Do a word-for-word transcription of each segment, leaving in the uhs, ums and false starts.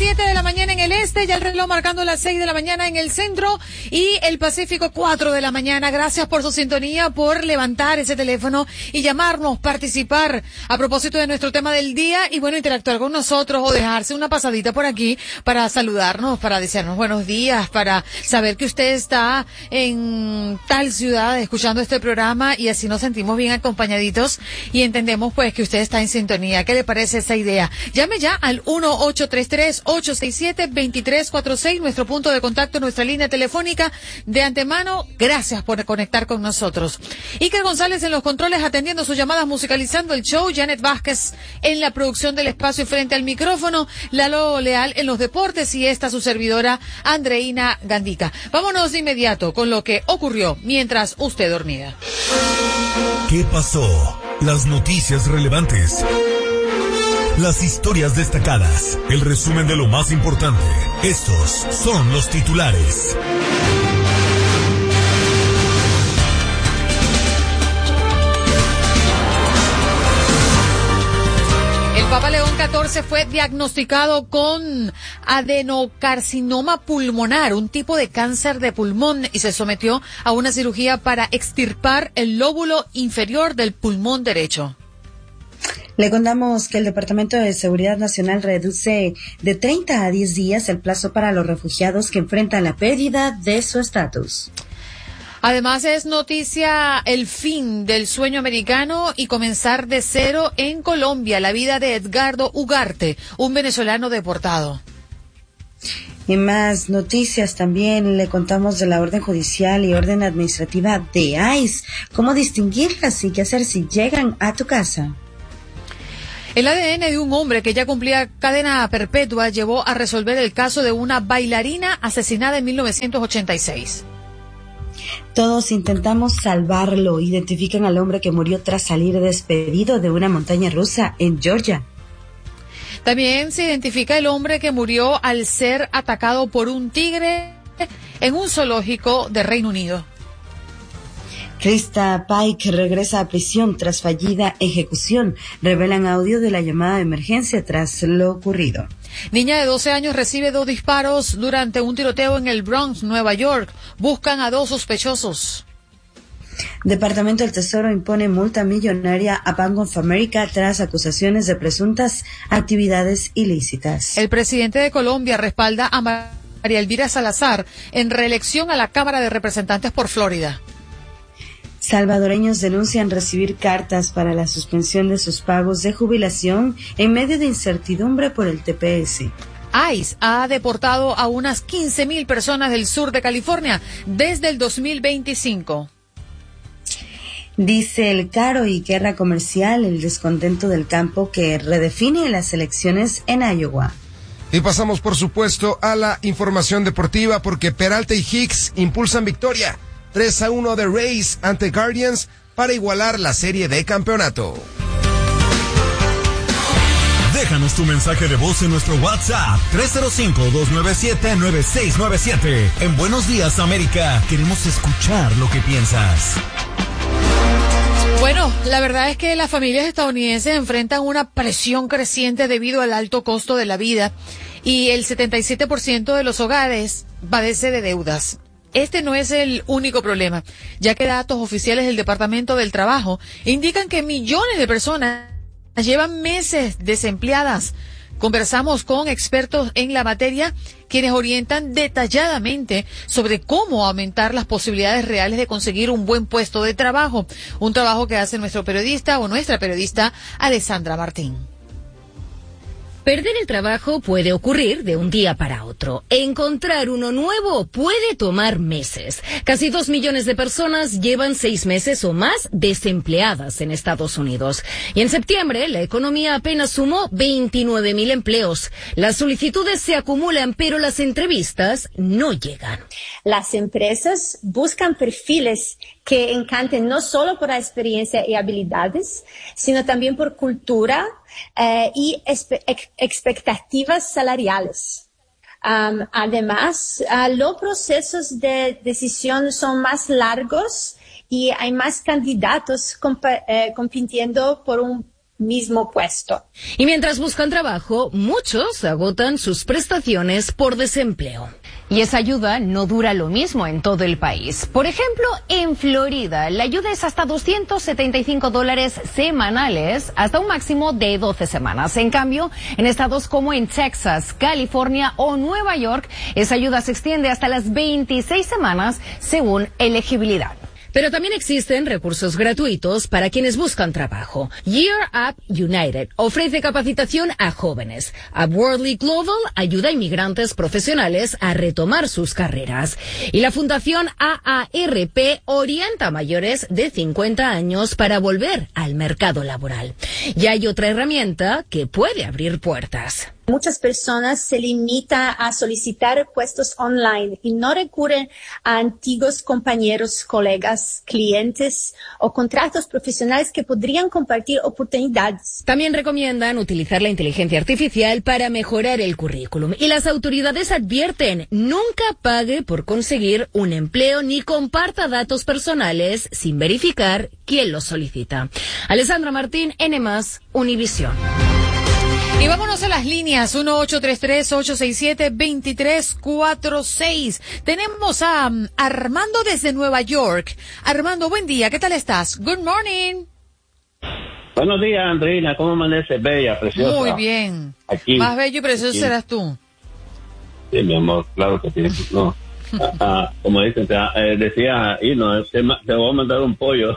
siete de la mañana en el este, ya el reloj marcando las seis de la mañana en el centro y el Pacífico cuatro de la mañana. Gracias por su sintonía, por levantar ese teléfono y llamarnos, participar a propósito de nuestro tema del día y bueno, interactuar con nosotros o dejarse una pasadita por aquí para saludarnos, para desearnos buenos días, para saber que usted está en tal ciudad escuchando este programa y así nos sentimos bien acompañaditos y entendemos pues que usted está en sintonía. ¿Qué le parece esa idea? Llame ya al uno ocho tres tres, ocho seis siete, dos tres cuatro seis, nuestro punto de contacto, nuestra línea telefónica. De antemano, gracias por conectar con nosotros. Iker González en los controles atendiendo sus llamadas, musicalizando el show, Janet Vázquez en la producción del espacio y frente al micrófono, Lalo Leal en los deportes y esta su servidora, Andreina Gandica. Vámonos de inmediato con lo que ocurrió mientras usted dormía. ¿Qué pasó? Las noticias relevantes. Las historias destacadas, el resumen de lo más importante. Estos son los titulares. El Papa León catorce fue diagnosticado con adenocarcinoma pulmonar, un tipo de cáncer de pulmón, y se sometió a una cirugía para extirpar el lóbulo inferior del pulmón derecho. Le contamos que el Departamento de Seguridad Nacional reduce de treinta a diez días el plazo para los refugiados que enfrentan la pérdida de su estatus. Además es noticia el fin del sueño americano y comenzar de cero en Colombia, la vida de Edgardo Ugarte, un venezolano deportado. Y más noticias también le contamos de la orden judicial y orden administrativa de I C E, cómo distinguirlas y qué hacer si llegan a tu casa. El A D N de un hombre que ya cumplía cadena perpetua llevó a resolver el caso de una bailarina asesinada en mil novecientos ochenta y seis. Todos intentamos salvarlo. Identifican al hombre que murió tras salir despedido de una montaña rusa en Georgia. También se identifica el hombre que murió al ser atacado por un tigre en un zoológico de Reino Unido. Krista Pike regresa a prisión tras fallida ejecución. Revelan audio de la llamada de emergencia tras lo ocurrido. Niña de doce años recibe dos disparos durante un tiroteo en el Bronx, Nueva York. Buscan a dos sospechosos. Departamento del Tesoro impone multa millonaria a Bank of America tras acusaciones de presuntas actividades ilícitas. El presidente de Colombia respalda a María Elvira Salazar en reelección a la Cámara de Representantes por Florida. Salvadoreños denuncian recibir cartas para la suspensión de sus pagos de jubilación en medio de incertidumbre por el T P S. I C E ha deportado a unas quince mil personas del sur de California desde el dos mil veinticinco. Dice el caro y guerra comercial, el descontento del campo que redefine las elecciones en Iowa. Y pasamos, por supuesto, a la información deportiva porque Peralta y Hicks impulsan victoria. tres a uno de Rays ante Guardians para igualar la serie de campeonato. Déjanos tu mensaje de voz en nuestro WhatsApp tres cero cinco, dos nueve siete, nueve seis nueve siete. En Buenos Días América queremos escuchar lo que piensas. Bueno, la verdad es que las familias estadounidenses enfrentan una presión creciente debido al alto costo de la vida y el setenta y siete por ciento de los hogares padece de deudas. Este no es el único problema, ya que datos oficiales del Departamento del Trabajo indican que millones de personas llevan meses desempleadas. Conversamos con expertos en la materia, quienes orientan detalladamente sobre cómo aumentar las posibilidades reales de conseguir un buen puesto de trabajo, un trabajo que hace nuestro periodista o nuestra periodista Alessandra Martín. Perder el trabajo puede ocurrir de un día para otro. Encontrar uno nuevo puede tomar meses. Casi dos millones de personas llevan seis meses o más desempleadas en Estados Unidos. Y en septiembre, la economía apenas sumó veintinueve mil empleos. Las solicitudes se acumulan, pero las entrevistas no llegan. Las empresas buscan perfiles que encanten no solo por la experiencia y habilidades, sino también por cultura eh, y espe- ex- expectativas salariales. Um, además, uh, los procesos de decisión son más largos y hay más candidatos comp- eh, compitiendo por un mismo puesto. Y mientras buscan trabajo, muchos agotan sus prestaciones por desempleo. Y esa ayuda no dura lo mismo en todo el país. Por ejemplo, en Florida, la ayuda es hasta doscientos setenta y cinco dólares semanales, hasta un máximo de doce semanas. En cambio, en estados como en Texas, California o Nueva York, esa ayuda se extiende hasta las veintiséis semanas según elegibilidad. Pero también existen recursos gratuitos para quienes buscan trabajo. Year Up United ofrece capacitación a jóvenes. Upwardly Global ayuda a inmigrantes profesionales a retomar sus carreras. Y la Fundación A A R P orienta a mayores de cincuenta años para volver al mercado laboral. Y hay otra herramienta que puede abrir puertas. Muchas personas se limitan a solicitar puestos online y no recurren a antiguos compañeros, colegas, clientes o contratos profesionales que podrían compartir oportunidades. También recomiendan utilizar la inteligencia artificial para mejorar el currículum. Y las autoridades advierten, nunca pague por conseguir un empleo ni comparta datos personales sin verificar quién los solicita. Alessandra Martín, N más, Univisión. Y vámonos a las líneas, uno ocho tres tres, ocho seis siete, dos tres cuatro seis. Tenemos a um, Armando desde Nueva York. Armando, buen día, ¿qué tal estás? Good morning. Buenos días, Andrina, ¿cómo amaneces? Bella, preciosa. Muy bien. Aquí. Más bello y precioso Aquí. serás tú. Sí, mi amor, claro que sí. No. Ah, ah, como dicen, te, eh, decía, y no, te, te voy a mandar un pollo.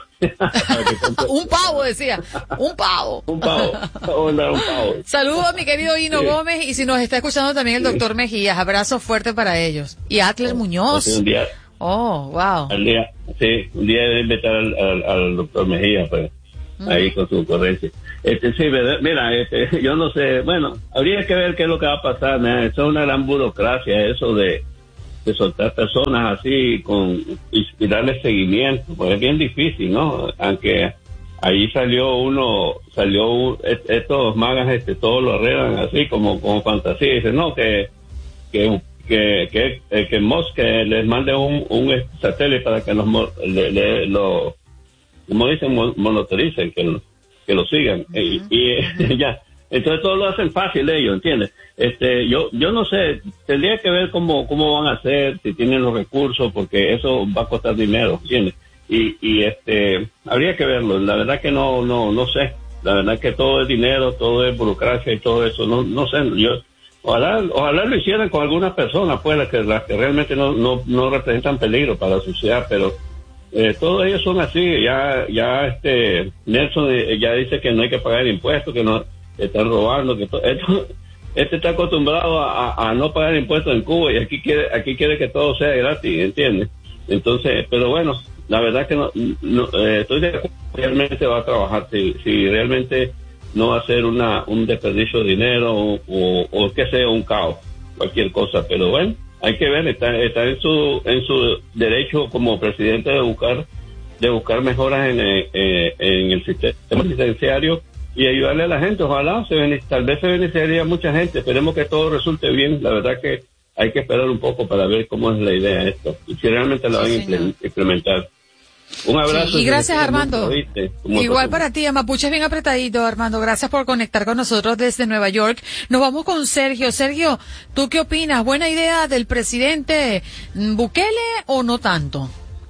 Un pavo, decía. Un pavo. Un pavo. Te voy a mandar un pavo. Saludos a mi querido Hino Sí. Gómez y si nos está escuchando también el doctor Mejías. Abrazo fuerte para ellos. Y Atler Sí, Muñoz. un día, Oh, wow. al día, sí, un día de invitar al, al, al doctor Mejía, pues, uh-huh. Ahí con su ocurrencia. Este, sí, mira, este, yo no sé, bueno, habría que ver qué es lo que va a pasar, ¿no? Eso es una gran burocracia, eso de de soltar personas así con y, y darle seguimiento, porque es bien difícil, ¿no? Aunque ahí salió uno, salió un, estos magas, este, todos lo arreglan así como como fantasía, dicen, no, que que que que, que, que Musk les mande un, un satélite para que nos le, le, lo, como dicen, monitoricen, que lo, que lo sigan, uh-huh. y, y ya. Entonces todo lo hacen fácil ellos, ¿entiendes? Este, yo, yo no sé, tendría que ver cómo, cómo van a hacer, si tienen los recursos, porque eso va a costar dinero, ¿entiendes? Y, y este, habría que verlo, la verdad que no, no, no sé, la verdad que todo es dinero, todo es burocracia y todo eso, no, no sé, yo, ojalá, ojalá lo hicieran con algunas personas, pues, las que, las que realmente no, no, no representan peligro para la sociedad, pero, eh, todos ellos son así, ya, ya, este, Nelson eh, ya dice que no hay que pagar impuestos, que no, están robando, que to, esto, este está acostumbrado a, a, a no pagar impuestos en Cuba y aquí quiere, aquí quiere que todo sea gratis, ¿entiendes? Entonces, pero bueno, la verdad que no, no eh, estoy de acuerdo, realmente va a trabajar, si, si realmente no va a ser una, un desperdicio de dinero o, o, o que sea un caos, cualquier cosa, pero bueno, hay que ver, está, está en su, en su derecho como presidente de buscar, de buscar mejoras en, eh, en el sistema penitenciario y ayudarle a la gente, ojalá, se, tal vez se beneficiaría mucha gente, esperemos que todo resulte bien, la verdad que hay que esperar un poco para ver cómo es la idea de esto, y si realmente la sí, van a implementar. Un abrazo. Sí, y gracias, Armando. Mucho, Igual para ti, Mapuche es bien apretadito, Armando, gracias por conectar con nosotros desde Nueva York. Nos vamos con Sergio. Sergio, ¿tú qué opinas? ¿Buena idea del presidente Bukele o no tanto?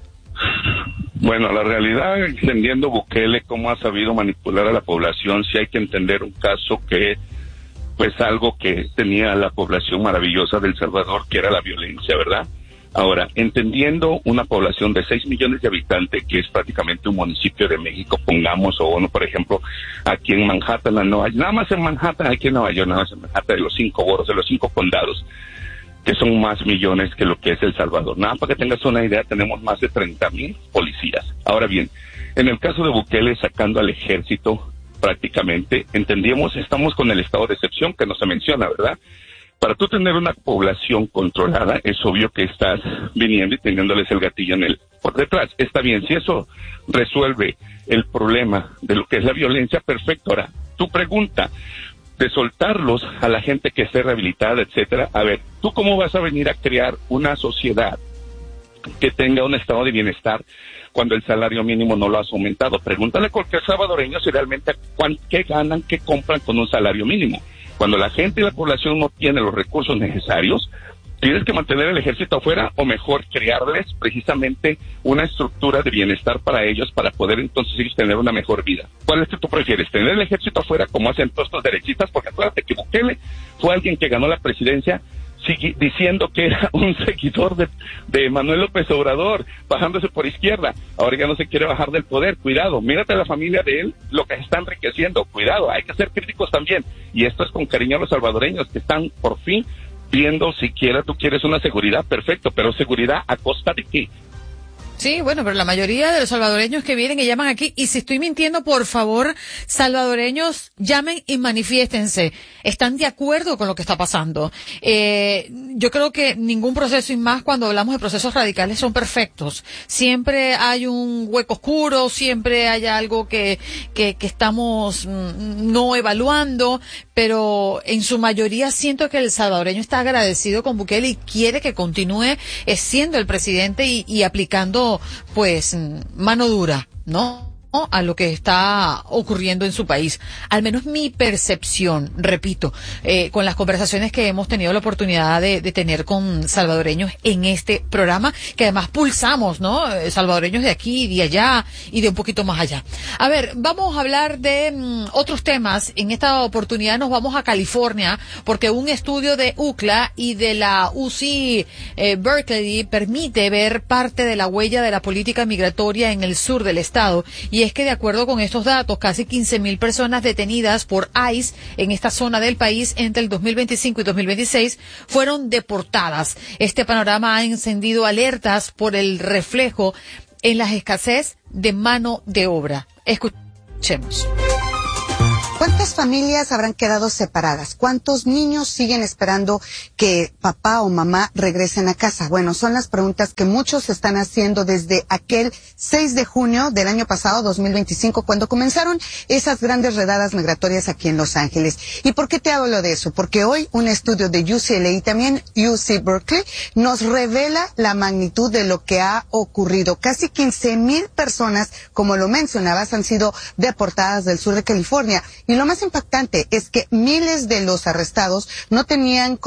Bueno, la realidad, entendiendo Bukele cómo ha sabido manipular a la población, sí hay que entender un caso que, pues algo que tenía la población maravillosa de El Salvador, que era la violencia, ¿verdad? Ahora, entendiendo una población de seis millones de habitantes, que es prácticamente un municipio de México, pongamos, o uno, por ejemplo, aquí en Manhattan, la Nueva, nada más en Manhattan, aquí en Nueva York, nada más en Manhattan, de los cinco boroughs, de los cinco condados, que son más millones que lo que es El Salvador. Nada, para que tengas una idea, tenemos más de treinta mil policías. Ahora bien, en el caso de Bukele, sacando al ejército, prácticamente, entendíamos, estamos con el estado de excepción, que no se menciona, ¿verdad? Para tú tener una población controlada, es obvio que estás viniendo y teniéndoles el gatillo en el por detrás. Está bien, si eso resuelve el problema de lo que es la violencia, perfecto. Ahora, tu pregunta de soltarlos a la gente que esté rehabilitada, etcétera. A ver, ¿tú cómo vas a venir a crear una sociedad que tenga un estado de bienestar cuando el salario mínimo no lo has aumentado. Pregúntale a cualquier salvadoreño si realmente cuán, qué ganan, qué compran con un salario mínimo. Cuando la gente y la población no tiene los recursos necesarios, tienes que mantener el ejército afuera o mejor crearles precisamente una estructura de bienestar para ellos para poder entonces ellos tener una mejor vida. ¿Cuál es que tú prefieres? ¿Tener el ejército afuera como hacen todos estos derechistas? Porque acuérdate que Bukele fue alguien que ganó la presidencia sigue diciendo que era un seguidor de, de Manuel López Obrador, bajándose por izquierda. Ahora ya no se quiere bajar del poder. Cuidado, mírate a la familia de él, lo que se está enriqueciendo. Cuidado, hay que ser críticos también. Y esto es con cariño a los salvadoreños que están por fin viendo, siquiera tú quieres una seguridad, perfecto, pero seguridad ¿a costa de qué? Sí, bueno, pero la mayoría de los salvadoreños que vienen y llaman aquí, y si estoy mintiendo, por favor, salvadoreños, llamen y manifiéstense. ¿Están de acuerdo con lo que está pasando? Eh, yo creo que ningún proceso, y más cuando hablamos de procesos radicales, son perfectos. Siempre hay un hueco oscuro, siempre hay algo que, que, que estamos mm, no evaluando, pero en su mayoría siento que el salvadoreño está agradecido con Bukele y quiere que continúe siendo el presidente y, y aplicando pues mano dura, ¿no? A lo que está ocurriendo en su país. Al menos mi percepción, repito, eh, con las conversaciones que hemos tenido la oportunidad de, de tener con salvadoreños en este programa, que además pulsamos, ¿no? Eh, salvadoreños de aquí y de allá y de un poquito más allá. A ver, vamos a hablar de mm, otros temas. En esta oportunidad nos vamos a California, porque un estudio de U C L A y de la U C eh, Berkeley permite ver parte de la huella de la política migratoria en el sur del estado. Y es que de acuerdo con estos datos, casi quince mil personas detenidas por ICE en esta zona del país entre el dos mil veinticinco y dos mil veintiséis fueron deportadas. Este panorama ha encendido alertas por el reflejo en la escasez de mano de obra. Escuchemos. ¿Cuántas familias habrán quedado separadas? ¿Cuántos niños siguen esperando que papá o mamá regresen a casa? Bueno, son las preguntas que muchos están haciendo desde aquel seis de junio del año pasado, dos mil veinticinco, cuando comenzaron esas grandes redadas migratorias aquí en Los Ángeles. ¿Y por qué te hablo de eso? Porque hoy un estudio de U C L A y también U C Berkeley nos revela la magnitud de lo que ha ocurrido. Casi quince mil personas, como lo mencionabas, han sido deportadas del sur de California. Y lo más impactante es que miles de los arrestados no tenían